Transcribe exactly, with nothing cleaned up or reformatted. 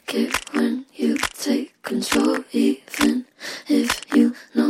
like it when you take control, even if you know